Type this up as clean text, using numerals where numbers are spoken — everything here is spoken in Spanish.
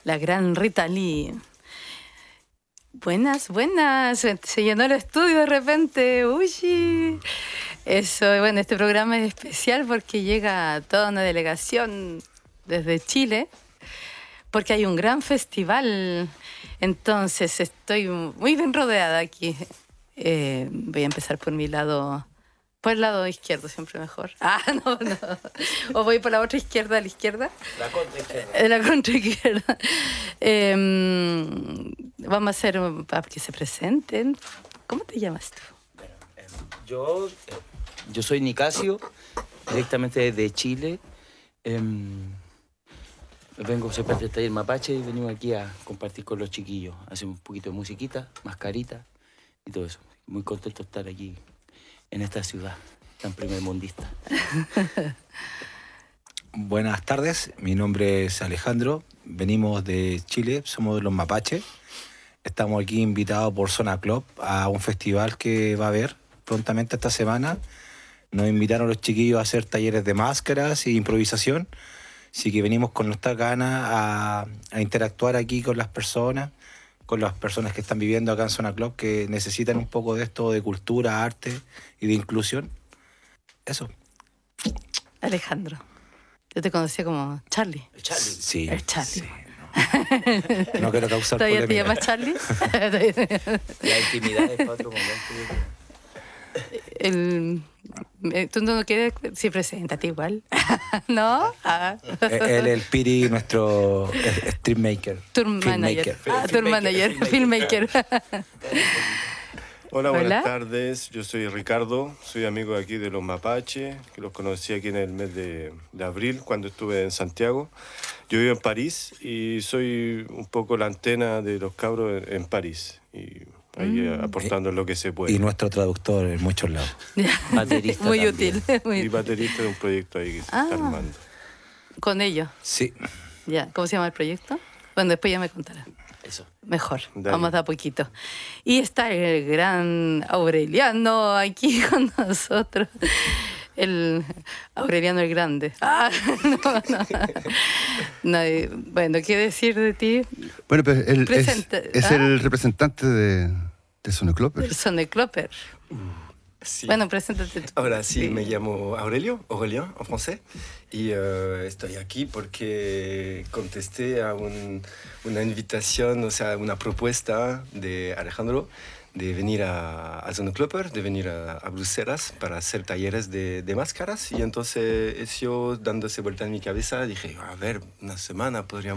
la gran Rita Lee. Buenas, buenas. Se llenó el estudio de repente. Uy. Eso, bueno, este programa es especial porque llega toda una delegación desde Chile, porque hay un gran festival. Entonces estoy muy bien rodeada aquí. Voy a empezar por mi lado. Por el lado izquierdo, siempre mejor. No. O voy por la otra izquierda, a la izquierda. La contraizquierda. La contraizquierda. Vamos a hacer para que se presenten. ¿Cómo te llamas tú? Bueno, yo soy Nicasio, directamente desde Chile. Vengo siempre del taller Mapache y venimos aquí a compartir con los chiquillos. Hacemos un poquito de musiquita, mascarita y todo eso. Muy contento de estar aquí en esta ciudad tan primermundista. Buenas tardes, mi nombre es Alejandro, venimos de Chile, somos de los Mapaches. Estamos aquí invitados por Zona Club a un festival que va a haber prontamente esta semana. Nos invitaron los chiquillos a hacer talleres de máscaras e improvisación, así que venimos con nuestras ganas a interactuar aquí con las personas que están viviendo acá en Zona Club, que necesitan un poco de esto de cultura, arte y de inclusión. Eso. Alejandro. Yo te conocía como Charlie. ¿El Charlie? Sí. El Charlie. Sí, no quiero causar ¿Todavía polémica. te llamas Charlie? La intimidad es para otro momento. ¿Tú no quieres? Sí, preséntate igual. ¿No? Él es el Piri, nuestro stream maker. Tour manager. Tour manager, filmmaker. Hola, Hola. buenas tardes. Yo soy Ricardo, soy amigo de aquí de los Mapaches, que los conocí aquí en el mes de abril cuando estuve en Santiago. Yo vivo en París y soy un poco la antena de los cabros en París y ahí aportando lo que se puede. Y nuestro traductor en muchos lados. Baterista Muy también. útil. Muy Y útil. baterista de un proyecto ahí que se está armando. Con ellos. Sí. Ya. ¿Cómo se llama el proyecto? Bueno, después ya me contarás. Eso. Mejor, Dale. vamos de a poquito. Y está el gran Aureliano aquí con nosotros. El Aureliano el Grande. No, bueno, ¿qué decir de ti? Bueno, pero él Presenta- es el representante de Sonoclopper. Person de Clopper. Sí. Bueno, preséntate tú. Ahora sí, me llamo Aurelien en francés, y estoy aquí porque contesté a una invitación, o sea, una propuesta de Alejandro de venir a Sonoclopper, de venir a Bruselas para hacer talleres de máscaras, y entonces yo dándose vuelta en mi cabeza dije, a ver, una semana podríamos